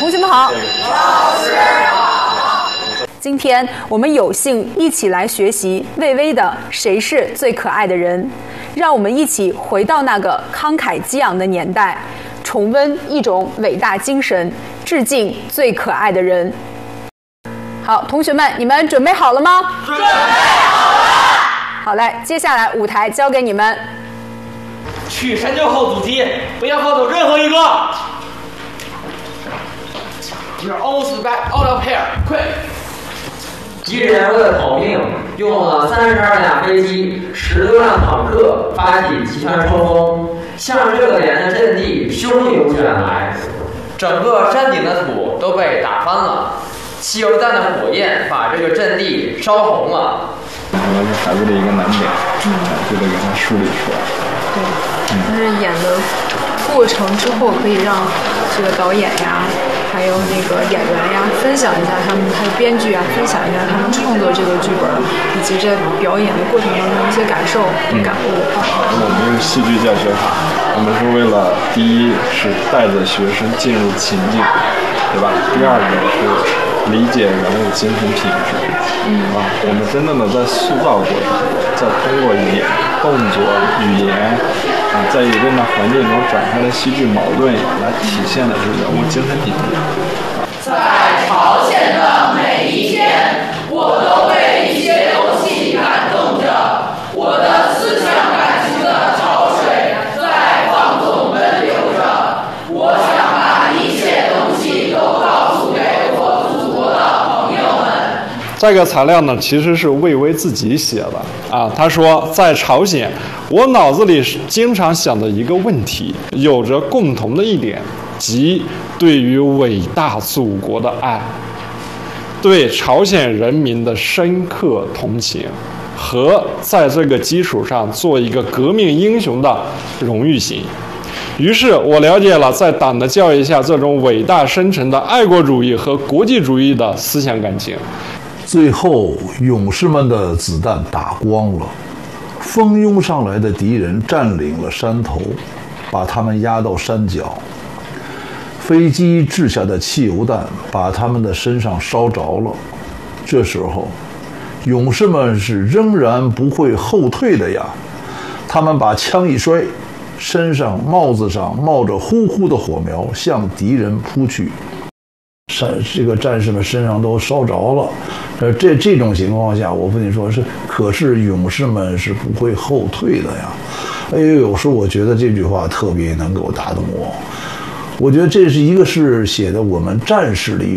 同学们好。老师好。今天我们有幸一起来学习魏巍的《谁是最可爱的人》，让我们一起回到那个慷慨激昂的年代，重温一种伟大精神，致敬最可爱的人。好，同学们，你们准备好了吗？准备好了。好嘞，接下来舞台交给你们。 去山丘后主题，不要放走任何一个。You're almost back out of here, quick！ 敌人为了保命，用了32辆飞机、10多辆坦克发起集团冲锋，向热个连的阵地汹涌卷来，整个山顶的土都被打翻了，汽油弹的火焰把这个阵地烧红了。 可能是孩子的一个难点，就得给他梳理出来。 对，但是演的过程之后，可以让这个导演呀，还有那个演员呀，分享一下他们，还有编剧啊，分享一下他们创作这个剧本以及在表演的过程当中一些感受和感悟。 我们是戏剧教学法，我们是为了第一是带着学生进入情境，对吧？第二个是理解人物精神品质。我们真正的在塑造过程，在通过动作、语言在一定的环境中展开的戏剧矛盾来体现的是人物精神品质。 在朝鲜的每一天，我都被一些东西感动着，我的思想感情的潮水在放纵奔流着，我想把一切东西都告诉给我祖国的朋友们。 这个材料呢，其实是魏巍自己写的啊。他说，在朝鲜，我脑子里经常想的一个问题，有着共同的一点，即对于伟大祖国的爱，对朝鲜人民的深刻同情，和在这个基础上做一个革命英雄的荣誉心。于是我了解了在党的教育下这种伟大深沉的爱国主义和国际主义的思想感情。 最后，勇士们的子弹打光了，蜂拥上来的敌人占领了山头，把他们压到山脚。飞机掷下的汽油弹把他们的身上烧着了。这时候，勇士们是仍然不会后退的呀！他们把枪一摔，身上帽子上冒着呼呼的火苗，向敌人扑去。这个战士们身上都烧着了。这种情况下，我跟你说可是勇士们是不会后退的呀。哎呦，有时候我觉得这句话特别能够打动我。我觉得这是一个是写的我们战士的